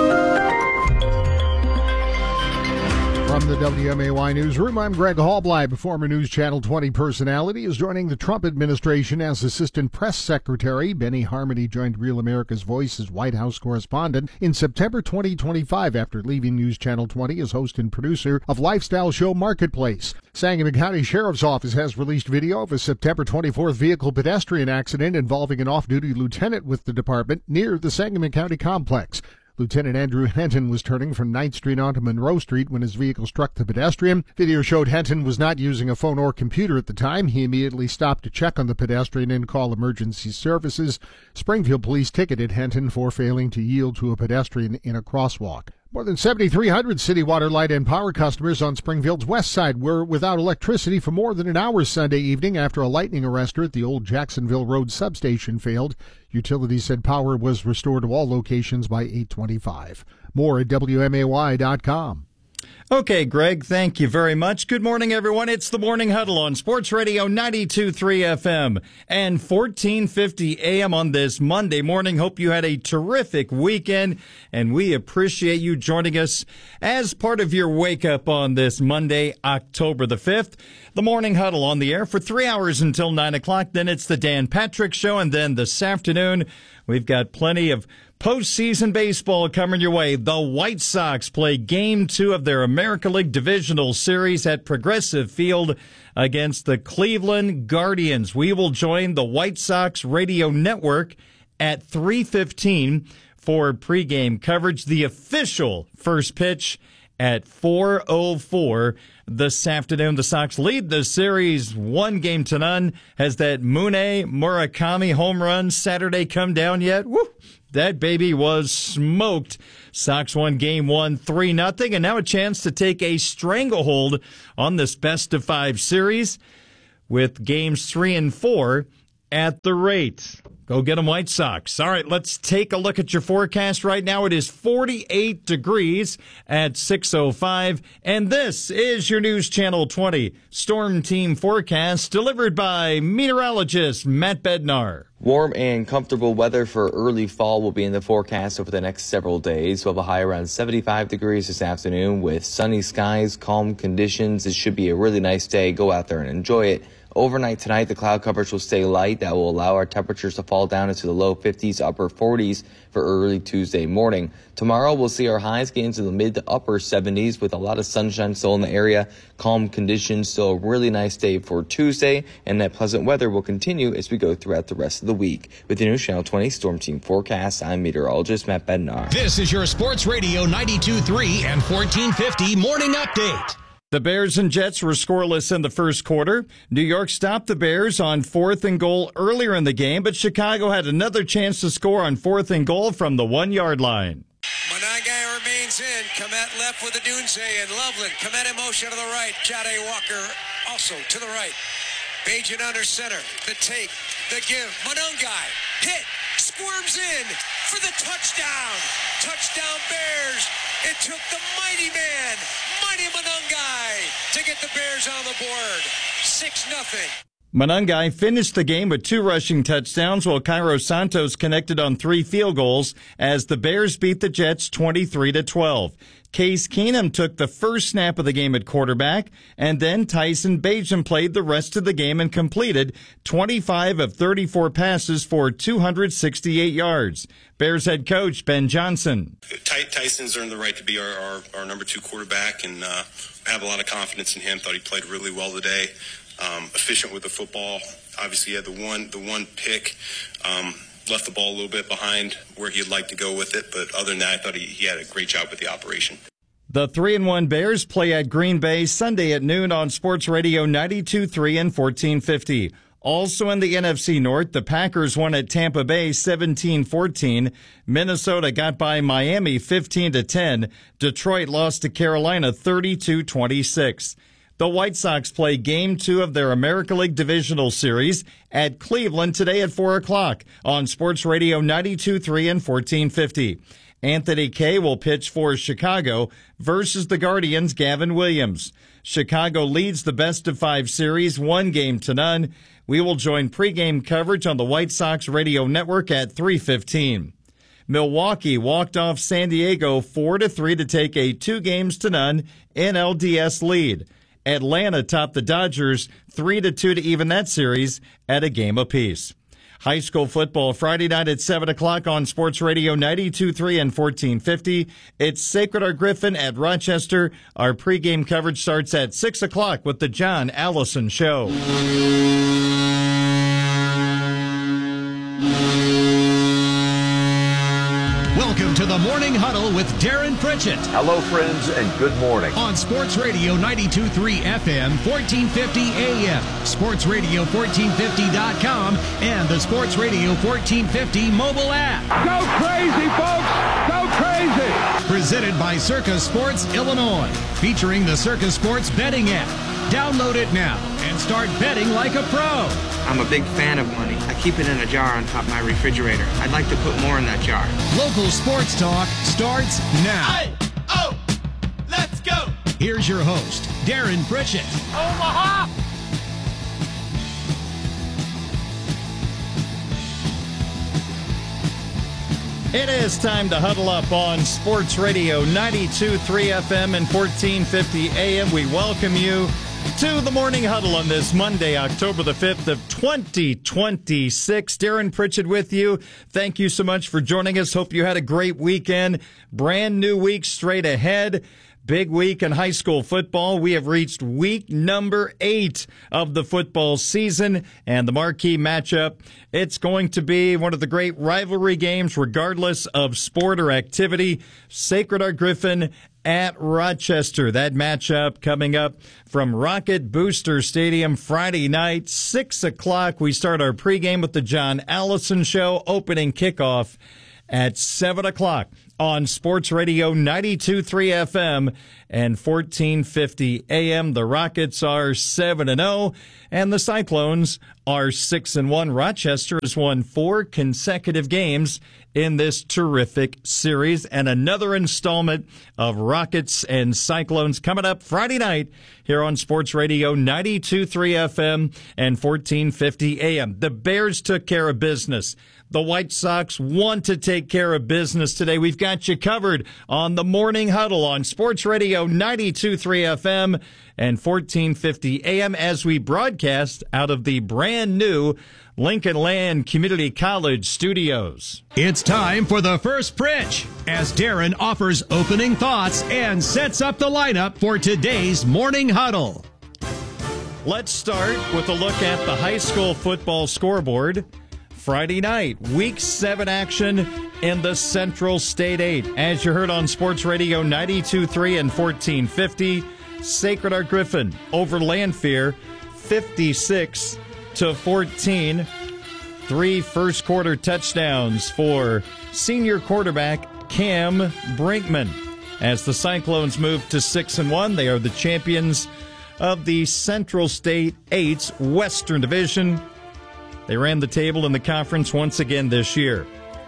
the W M A Y Newsroom, I'm Greg Hallbleib. Former News Channel twenty personality is joining the Trump administration as Assistant Press Secretary. Benny Harmony joined Real America's Voice as White House correspondent in September twenty twenty-five after leaving News Channel twenty as host and producer of lifestyle show Marketplace. Sangamon County Sheriff's Office has released video of a September twenty-fourth vehicle pedestrian accident involving an off-duty lieutenant with the department near the Sangamon County complex. Lieutenant Andrew Henton was turning from ninth Street onto Monroe Street when his vehicle struck the pedestrian. Video showed Henton was not using a phone or computer at the time. He immediately stopped to check on the pedestrian and call emergency services. Springfield police ticketed Henton for failing to yield to a pedestrian in a crosswalk. More than seventy-three hundred city water, light, and power customers on Springfield's west side were without electricity for more than an hour Sunday evening after a lightning arrestor at the old Jacksonville Road substation failed. Utilities said power was restored to all locations by eight twenty-five. More at W M A Y dot com. Okay, Greg, thank you very much. Good morning, everyone. It's the Morning Huddle on Sports Radio ninety-two point three F M and fourteen fifty A M on this Monday morning. Hope you had a terrific weekend, and we appreciate you joining us as part of your wake-up on this Monday, October the fifth. The Morning Huddle on the air for three hours until nine o'clock. Then it's the Dan Patrick Show, and then this afternoon we've got plenty of postseason baseball coming your way. The White Sox play Game two of their American League Divisional Series at Progressive Field against the Cleveland Guardians. We will join the White Sox radio network at three fifteen for pregame coverage. The official first pitch at four oh four this afternoon. The Sox lead the series one game to none. Has that Mune Murakami home run Saturday come down yet? Woo! That baby was smoked. Sox won game one, three nothing, and now a chance to take a stranglehold on this best of five series with games three and four at the rate. Go get them, White Sox. All right, let's take a look at your forecast right now. It is forty-eight degrees at six oh five, and this is your News Channel twenty Storm Team forecast delivered by meteorologist Matt Bednar. Warm and comfortable weather for early fall will be in the forecast over the next several days. We'll have a high around seventy-five degrees this afternoon with sunny skies, calm conditions. It should be a really nice day. Go out there and enjoy it. Overnight tonight, the cloud coverage will stay light. That will allow our temperatures to fall down into the low fifties, upper forties for early Tuesday morning. Tomorrow, we'll see our highs get into the mid to upper seventies with a lot of sunshine still in the area. Calm conditions, so a really nice day for Tuesday, and that pleasant weather will continue as we go throughout the rest of the week. With the News Channel twenty Storm Team forecast, I'm meteorologist Matt Bednar. This is your Sports Radio ninety-two point three and fourteen fifty Morning Update. The Bears and Jets were scoreless in the first quarter. New York stopped the Bears on fourth and goal earlier in the game, but Chicago had another chance to score on fourth and goal from the one-yard line. Monangai remains in. Komet left with Odunze and Loveland. Komet in motion to the right. Jade Walker also to the right. Bajan under center. The take. The give. Monangai. Hit. Squirms in for the touchdown. Touchdown Bears. It took the mighty man, Mighty Monangai, to get the Bears on the board. six nothing. Monangai finished the game with two rushing touchdowns, while Cairo Santos connected on three field goals as the Bears beat the Jets twenty-three to twelve. Case Keenum took the first snap of the game at quarterback, and then Tyson Bagent played the rest of the game and completed twenty-five of thirty-four passes for two hundred sixty-eight yards. Bears head coach Ben Johnson. Ty- Tyson's earned the right to be our, our, our number two quarterback, and uh, I have a lot of confidence in him. Thought he played really well today. Um, efficient with the football. Obviously, he had the one the one pick. Um, left the ball a little bit behind where he'd like to go with it, but other than that, I thought he, he had a great job with the operation. The three and one Bears play at Green Bay Sunday at noon on Sports Radio ninety-two point three and fourteen fifty. Also in the N F C North, the Packers won at Tampa Bay seventeen fourteen. Minnesota got by Miami fifteen to ten. Detroit lost to Carolina thirty-two twenty-six. The White Sox play Game two of their American League Divisional Series at Cleveland today at four o'clock on Sports Radio ninety-two point three and fourteen fifty. Anthony Kay will pitch for Chicago versus the Guardians' Gavin Williams. Chicago leads the best of five series, one game to none. We will join pregame coverage on the White Sox radio network at three fifteen. Milwaukee walked off San Diego four to three to take a two games to none N L D S lead. Atlanta topped the Dodgers three to two to even that series at a game apiece. High school football Friday night at seven o'clock on Sports Radio ninety-two point three and fourteen fifty. It's Sacred Heart Griffin at Rochester. Our pregame coverage starts at six o'clock with the John Allison Show. Welcome to the Morning Huddle with Darren Pritchett. Hello, friends, and good morning. On Sports Radio ninety-two point three F M, fourteen fifty A M, sports radio fourteen fifty dot com, and the Sports Radio fourteen fifty mobile app. Go crazy, folks! Go crazy! Presented by Circus Sports Illinois, featuring the Circus Sports betting app. Download it now and start betting like a pro. I'm a big fan of money. I keep it in a jar on top of my refrigerator. I'd like to put more in that jar. Local sports talk starts now. Hey, oh, let's go. Here's your host, Darren Pritchett. Omaha! It is time to huddle up on Sports Radio ninety-two point three F M and fourteen fifty A M. We welcome you to the Morning Huddle on this Monday, October the fifth of twenty twenty-six. Darren Pritchett with you. Thank you so much for joining us. Hope you had a great weekend. Brand new week straight ahead. Big week in high school football. We have reached week number eight of the football season, and the marquee matchup, it's going to be one of the great rivalry games regardless of sport or activity. Sacred Heart Griffin at Rochester. That matchup coming up from Rocket Booster Stadium Friday night, six o'clock. We start our pregame with the John Allison Show, opening kickoff at seven o'clock on Sports Radio ninety-two point three F M and fourteen fifty A M. The Rockets are seven and oh, and the Cyclones are six and one. Rochester has won four consecutive games in this terrific series, and another installment of Rockets and Cyclones coming up Friday night here on Sports Radio ninety-two point three F M and fourteen fifty A M. The Bears took care of business. The White Sox want to take care of business today. We've got you covered on the Morning Huddle on Sports Radio ninety-two point three F M and fourteen fifty A M as we broadcast out of the brand new Lincoln Land Community College studios. It's time for the first pitch as Darren offers opening thoughts and sets up the lineup for today's Morning Huddle. Let's start with a look at the high school football scoreboard. Friday night, week seven action in the Central State eight. As you heard on Sports Radio ninety-two point three and fourteen fifty, Sacred Heart Griffin over Lanphier, fifty-six to fourteen. Three first quarter touchdowns for senior quarterback Cam Brinkman. As the Cyclones move to six and one, they are the champions of the Central State eight's Western Division. They ran the table in the conference once again this year.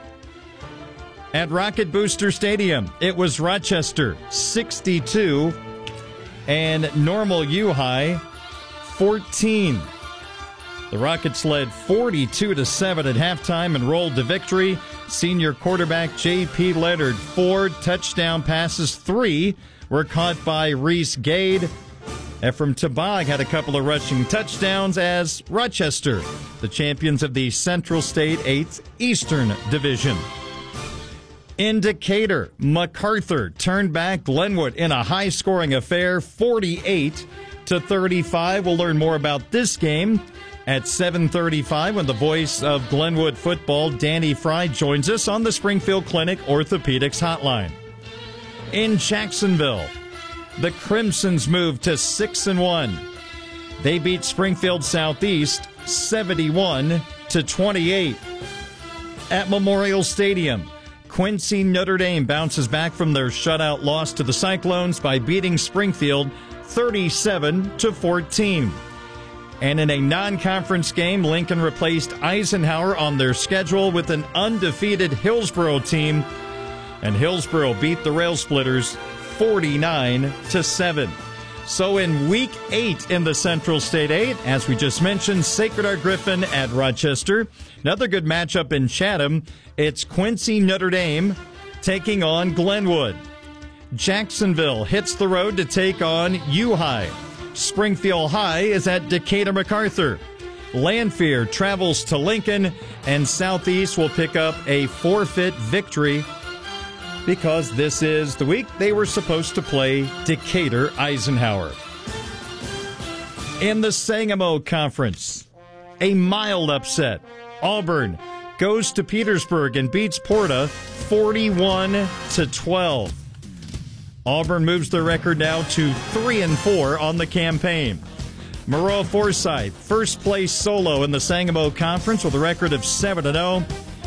At Rocket Booster Stadium, it was Rochester sixty-two and Normal U-High fourteen. The Rockets led forty-two to seven at halftime and rolled to victory. Senior quarterback J P Leonard, four touchdown passes, three were caught by Reese Gade. Ephraim Tabag had a couple of rushing touchdowns as Rochester, the champions of the Central State eight's Eastern Division. In Decatur, MacArthur turned back Glenwood in a high-scoring affair, forty-eight to thirty-five. We'll learn more about this game at seven thirty-five when the voice of Glenwood football, Danny Fry, joins us on the Springfield Clinic Orthopedics Hotline. In Jacksonville, the Crimsons moved to six and one. They beat Springfield Southeast seventy-one to twenty-eight. At Memorial Stadium, Quincy Notre Dame bounces back from their shutout loss to the Cyclones by beating Springfield thirty-seven to fourteen. And in a non-conference game, Lincoln replaced Eisenhower on their schedule with an undefeated Hillsboro team, and Hillsboro beat the Rail Splitters forty-nine to seven. So in week eight in the Central State eight, as we just mentioned, Sacred Heart Griffin at Rochester. Another good matchup in Chatham. It's Quincy Notre Dame taking on Glenwood. Jacksonville hits the road to take on U-High. Springfield High is at Decatur MacArthur. Lanphier travels to Lincoln, and Southeast will pick up a forfeit victory because this is the week they were supposed to play Decatur Eisenhower. In the Sangamo Conference, a mild upset. Auburn goes to Petersburg and beats Porta forty-one to twelve. Auburn moves their record now to three and four on the campaign. Maroa Forsyth, first place solo in the Sangamo Conference with a record of seven and oh.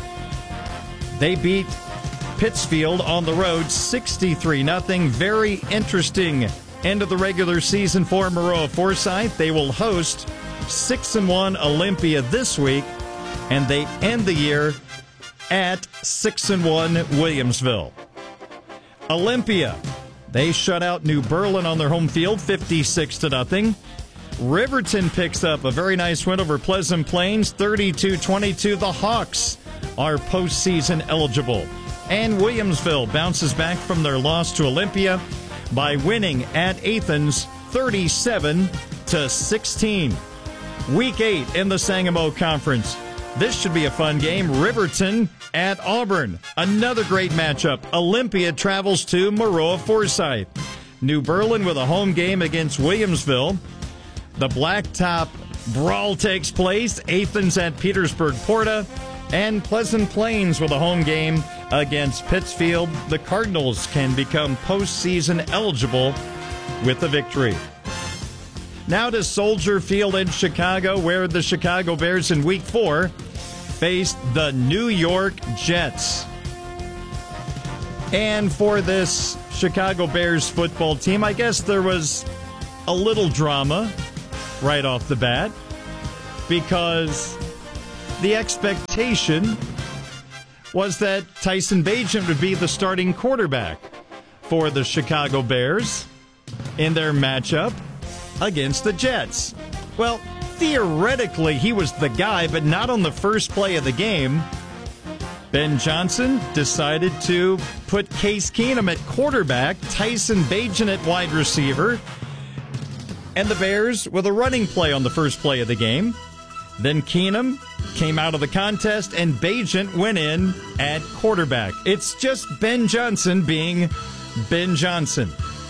They beat Pittsfield on the road sixty-three nothing. Very interesting end of the regular season for Maroa Forsyth. They will host six and one Olympia this week, and they end the year at six and one Williamsville. Olympia, They shut out New Berlin on their home field, fifty-six to nothing. Riverton picks up a very nice win over Pleasant Plains, thirty-two twenty-two. The Hawks are postseason eligible. And Williamsville bounces back from their loss to Olympia by winning at Athens, thirty-seven to sixteen. Week eight in the Sangamo Conference. This should be a fun game. Riverton at Auburn. Another great matchup. Olympia travels to Maroa Forsyth. New Berlin with a home game against Williamsville. The Blacktop Brawl takes place. Athens at Petersburg Porta. And Pleasant Plains with a home game against Pittsfield. The Cardinals can become postseason eligible with a victory. Now to Soldier Field in Chicago, where the Chicago Bears in Week four faced the New York Jets. And for this Chicago Bears football team, I guess there was a little drama right off the bat because the expectation was that Tyson Bagent would be the starting quarterback for the Chicago Bears in their matchup against the Jets. Well, theoretically, he was the guy, but not on the first play of the game. Ben Johnson decided to put Case Keenum at quarterback, Tyson Bagent at wide receiver, and the Bears with a running play on the first play of the game. Then Keenum came out of the contest, and Bagent went in at quarterback. It's just Ben Johnson being Ben Johnson.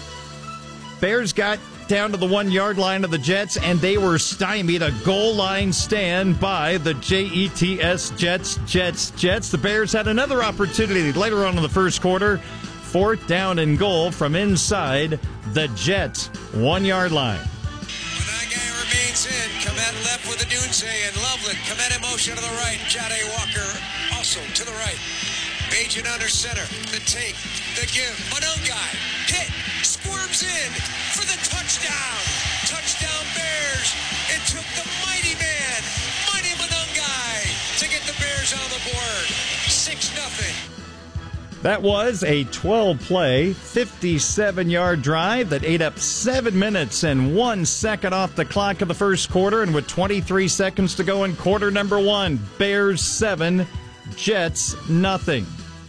Bears got down to the one-yard line of the Jets, and they were stymied. A goal line stand by the J E T S Jets, Jets, Jets. The Bears had another opportunity later on in the first quarter. Fourth down and goal from inside the Jets' one-yard line. Monangai remains in. Komet left with the Dunze and Loveland. Komet in motion to the right. Jade Walker also to the right. Bagent under center. The take. The give. Monangai. Hit. Squirms in for the touchdown. Touchdown Bears. It took the mighty man, Mighty Monangai, to get the Bears on the board. six nothing. That was a twelve-play, fifty-seven-yard drive that ate up seven minutes and one second off the clock of the first quarter. And with twenty-three seconds to go in quarter number one, Bears seven, Jets nothing.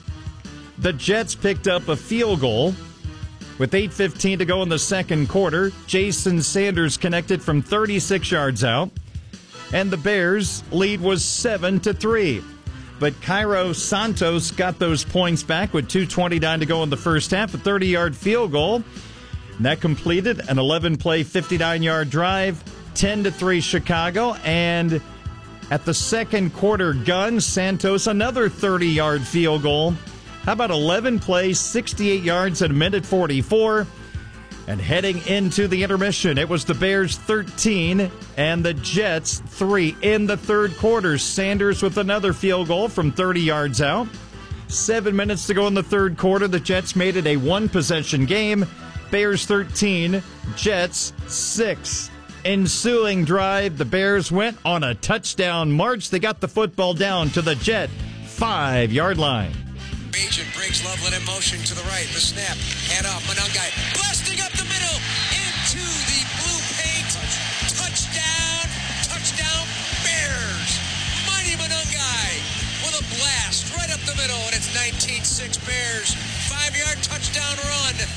The Jets picked up a field goal with eight fifteen to go in the second quarter. Jason Sanders connected from thirty-six yards out, and the Bears' lead was seven to three. But Cairo Santos got those points back with two twenty-nine to go in the first half, a thirty-yard field goal. And that completed an eleven-play, fifty-nine-yard drive, ten to three Chicago. And at the second quarter gun, Santos another thirty-yard field goal. How about eleven plays, sixty-eight yards at a minute forty-four? And heading into the intermission, it was the Bears thirteen and the Jets three in the third quarter. Sanders with another field goal from thirty yards out. Seven minutes to go in the third quarter. The Jets made it a one-possession game. Bears thirteen, Jets six. Ensuing drive, the Bears went on a touchdown march. They got the football down to the Jet five-yard line. Bagent brings Loveland in motion to the right. The snap. Head off. Monangai blasting up the middle into the blue paint. Touchdown. Touchdown Bears. Mighty Monangai with a blast right up the middle. And it's nineteen six Bears. Five-yard touchdown run.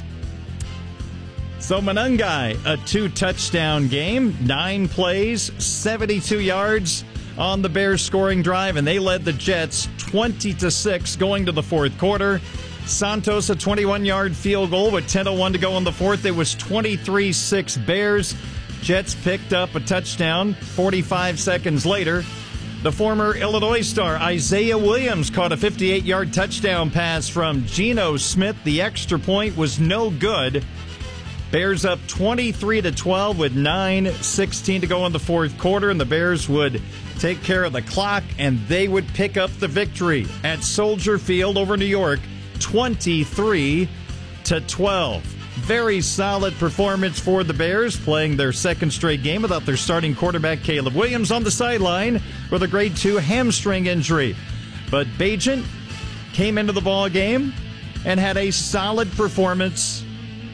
So Monangai, a two-touchdown game. Nine plays, seventy-two yards on the Bears scoring drive, and they led the Jets twenty to six going to the fourth quarter. Santos a twenty-one-yard field goal with ten oh one to go in the fourth. It was twenty-three six Bears. Jets picked up a touchdown forty-five seconds later. The former Illinois star Isaiah Williams caught a fifty-eight-yard touchdown pass from Geno Smith. The extra point was no good. Bears up twenty-three to twelve with nine sixteen to go in the fourth quarter, and the Bears would take care of the clock, and they would pick up the victory at Soldier Field over New York, twenty-three to twelve. Very solid performance for the Bears, playing their second straight game without their starting quarterback Caleb Williams on the sideline with a grade two hamstring injury. But Bagent came into the ball game and had a solid performance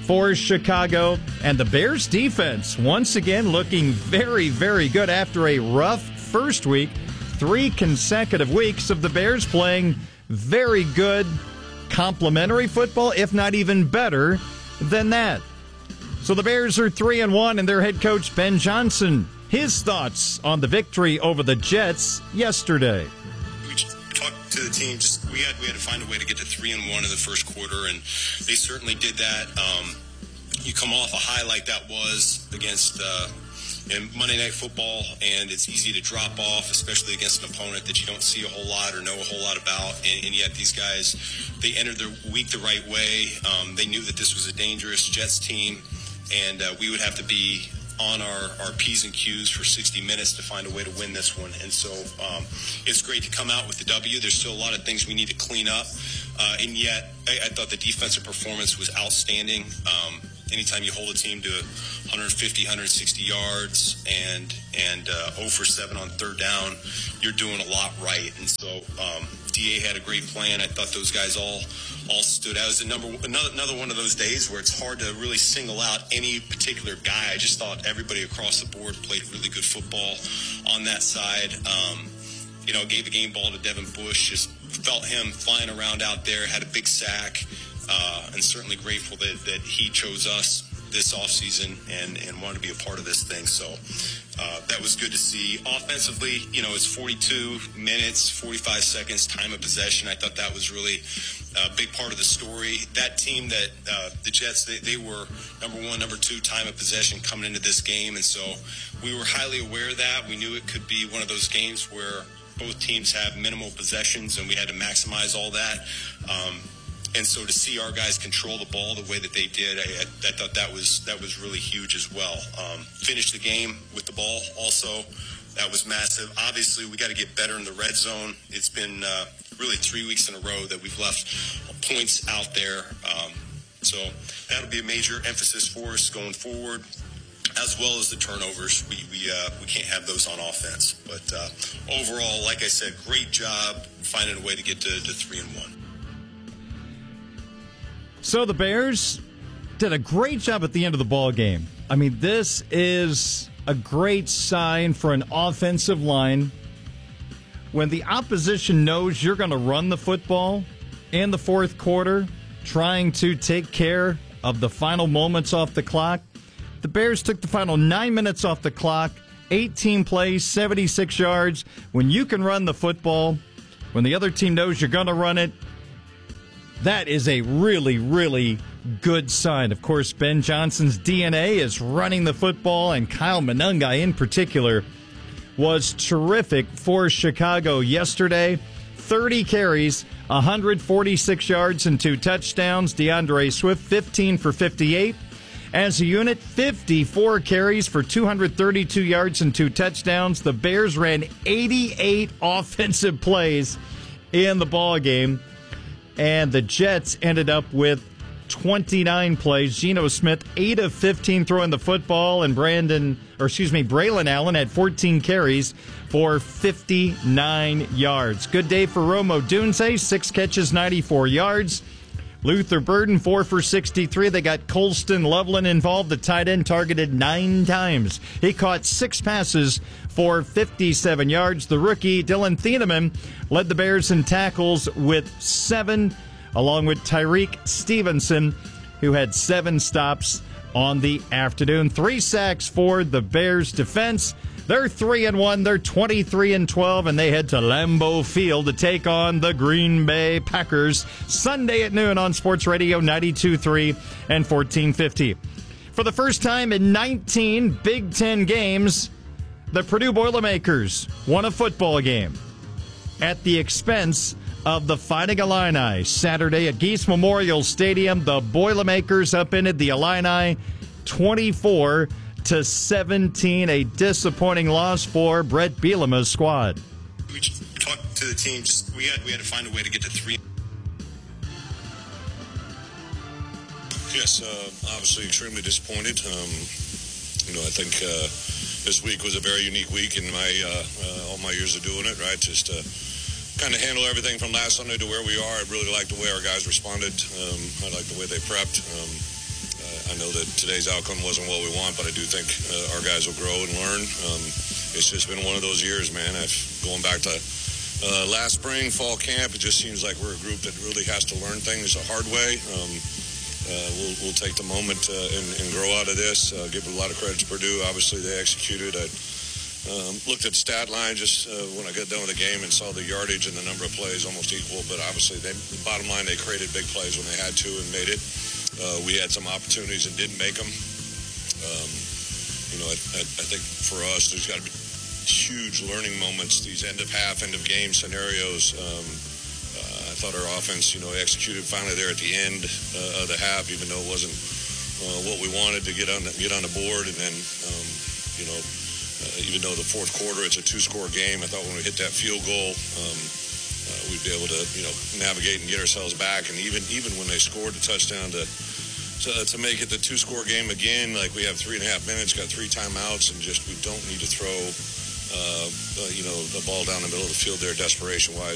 for Chicago. And the Bears defense, once again, looking very, very good after a rough first week. Three consecutive weeks of the Bears playing very good, complimentary football, if not even better than that. So the Bears are three and one, and their head coach, Ben Johnson, his thoughts on the victory over the Jets yesterday. We talked to the team. Just we had we had to find a way to get to three and one in the first quarter, and they certainly did that. Um, you come off a high like that was against uh, in Monday Night Football, and it's easy to drop off, especially against an opponent that you don't see a whole lot or know a whole lot about. And, and yet these guys, they entered their week the right way. Um, they knew that this was a dangerous Jets team, and uh, we would have to be on our, our P's and Q's for sixty minutes to find a way to win this one. And so um, it's great to come out with the W. There's still a lot of things we need to clean up. Uh, and yet I, I thought the defensive performance was outstanding. Um, anytime you hold a team to one fifty, one sixty yards and and uh, zero for seven on third down, you're doing a lot right. And so um, D A had a great plan. I thought those guys all all stood out. It was a number, another, another one of those days where it's hard to really single out any particular guy. I just thought everybody across the board played really good football on that side. Um, you know, gave a game ball to Devin Bush, just felt him flying around out there, had a big sack, uh, and certainly grateful that, that he chose us this offseason and, and wanted to be a part of this thing. So uh, that was good to see. Offensively, you know, it's forty-two minutes, forty-five seconds, time of possession. I thought that was really a big part of the story. That team that uh, the Jets, they, they were number one, number two, time of possession coming into this game. And so we were highly aware of that. We knew it could be one of those games where both teams have minimal possessions, and we had to maximize all that. Um, And so to see our guys control the ball the way that they did, I, I thought that was that was really huge as well. Um, finished the game with the ball also. That was massive. Obviously, we got to get better in the red zone. It's been uh, really three weeks in a row that we've left points out there. Um, so that'll be a major emphasis for us going forward, as well as the turnovers. We we uh, we can't have those on offense. But uh, overall, like I said, great job finding a way to get to, to three and one. So the Bears did a great job at the end of the ball game. I mean, this is a great sign for an offensive line. When the opposition knows you're going to run the football in the fourth quarter, trying to take care of the final moments off the clock, the Bears took the final nine minutes off the clock, eighteen plays, seventy-six yards. When you can run the football, when the other team knows you're going to run it, that is a really, really good sign. Of course, Ben Johnson's D N A is running the football, and Kyle Monangai in particular was terrific for Chicago yesterday. thirty carries, one forty-six yards, and two touchdowns. DeAndre Swift, fifteen for fifty-eight. As a unit, fifty-four carries for two thirty-two yards and two touchdowns. The Bears ran eighty-eight offensive plays in the ball game. And the Jets ended up with twenty-nine plays. Geno Smith, eight of fifteen throwing the football, and Brandon, or excuse me, Braylon Allen had fourteen carries for fifty-nine yards. Good day for Rome Odunze, six catches, ninety-four yards. Luther Burden, four for sixty-three. They got Colston Loveland involved. The tight end targeted nine times. He caught six passes for fifty-seven yards. The rookie, Dylan Thieneman, led the Bears in tackles with seven, along with Tyreek Stevenson, who had seven stops on the afternoon. Three sacks for the Bears defense. They're three and one. They're twenty-three and twelve, and they head to Lambeau Field to take on the Green Bay Packers Sunday at noon on Sports Radio ninety-two point three and fourteen fifty. For the first time in nineteen Big Ten games, the Purdue Boilermakers won a football game at the expense of the Fighting Illini. Saturday at Geese Memorial Stadium, the Boilermakers upended the Illini twenty-four to seventeen, a disappointing loss for Brett Bielema's squad. We talked to the team. Just, we had we had to find a way to get to three. Yes, uh, obviously extremely disappointed. Um, you know, I think uh, this week was a very unique week in my uh, uh, all my years of doing it. Right, just to kind of handle everything from last Sunday to where we are. I really liked the way our guys responded. Um, I liked the way they prepped. Um, I know that today's outcome wasn't what we want, but I do think uh, our guys will grow and learn. Um, it's just been one of those years, man. I've going back to uh, last spring, fall camp. It just seems like we're a group that really has to learn things the hard way. Um, uh, we'll, we'll take the moment uh, and, and grow out of this. Uh, give a lot of credit to Purdue. Obviously, they executed. I um, looked at the stat line just uh, when I got done with the game and saw the yardage and the number of plays almost equal. But obviously, they, the bottom line, they created big plays when they had to and made it. Uh, we had some opportunities and didn't make them. Um, you know, I, I, I think for us, there's got to be huge learning moments, these end-of-half, end-of-game scenarios. Um, uh, I thought our offense, you know, executed finally there at the end uh, of the half, even though it wasn't uh, what we wanted to get on the, get on the board. And then, um, you know, uh, even though the fourth quarter, it's a two-score game, I thought when we hit that field goal, um, uh, we'd be able to, you know, navigate and get ourselves back. And even even when they scored the touchdown to to, to make it the two-score game again, like we have three and a half minutes, got three timeouts, and just we don't need to throw, uh, uh, you know, the ball down the middle of the field there, desperation-wise.